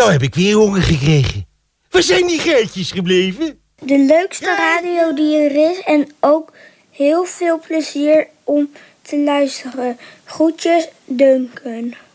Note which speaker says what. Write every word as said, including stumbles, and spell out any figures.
Speaker 1: Nou heb ik weer honger gekregen. Waar zijn die geitjes gebleven?
Speaker 2: De leukste radio die er is en ook heel veel plezier om te luisteren. Groetjes, Duncan.